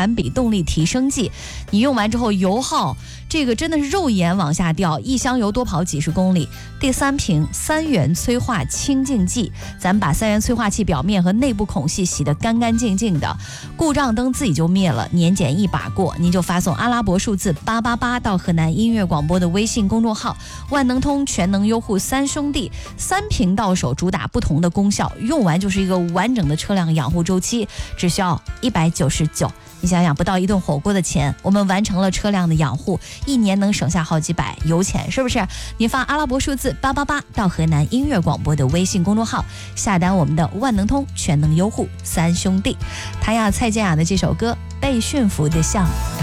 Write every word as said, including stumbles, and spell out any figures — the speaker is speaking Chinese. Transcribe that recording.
感比动力提升剂，你用完之后油耗这个真的是肉眼往下掉，一箱油多跑几十公里。第三瓶三元催化清净剂，咱们把三元催化器表面和内部孔隙洗得干干净净的，故障灯自己就灭了，年检一把过。您就发送阿拉伯数字八八八到河南音乐广播的微信公众号，万能通全能优护三兄弟，三瓶到手，主打不同的功效，用完就是一个完整的车辆养护周期，只需要一百九十九。你想想，不到一顿火锅的钱，我们完成了车辆的养护，一年能省下好几百油钱，是不是？你发阿拉伯数字八八八到河南音乐广播的微信公众号，下单我们的万能通全能优护三兄弟。谭雅蔡健雅的这首歌《被驯服的象》。